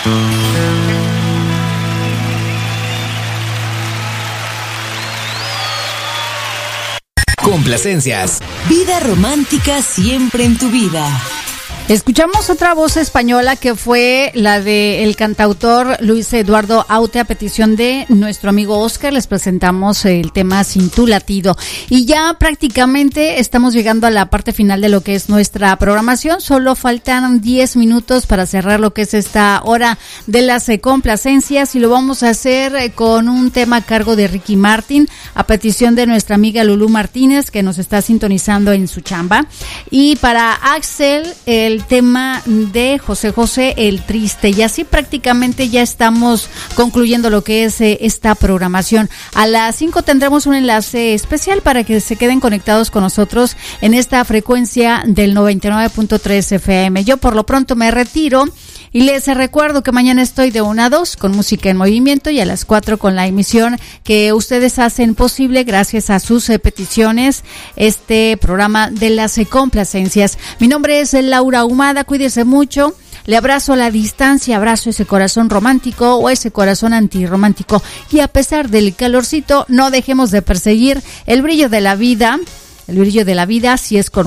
Complacencias. Vida romántica siempre en tu vida. Escuchamos otra voz española que fue la del cantautor Luis Eduardo Aute a petición de nuestro amigo Oscar. Les presentamos el tema Sin tu latido. Y ya prácticamente estamos llegando a la parte final de lo que es nuestra programación. Solo faltan 10 minutos para cerrar lo que es esta hora de las complacencias y lo vamos a hacer con un tema a cargo de Ricky Martin a petición de nuestra amiga Lulú Martínez, que nos está sintonizando en su chamba. Y para Axel, el tema de José José, El Triste. Y así prácticamente ya estamos concluyendo lo que es esta programación. A las 5 tendremos un enlace especial para que se queden conectados con nosotros en esta frecuencia del 99.3 FM. Yo por lo pronto me retiro y les recuerdo que mañana estoy de 1 a 2 con Música en Movimiento y a las 4 con la emisión que ustedes hacen posible gracias a sus peticiones, este programa de las complacencias. Mi nombre es Laura Ahumada, cuídese mucho. Le abrazo a la distancia, abrazo ese corazón romántico o ese corazón antirromántico. Y a pesar del calorcito, no dejemos de perseguir el brillo de la vida. El brillo de la vida, si es con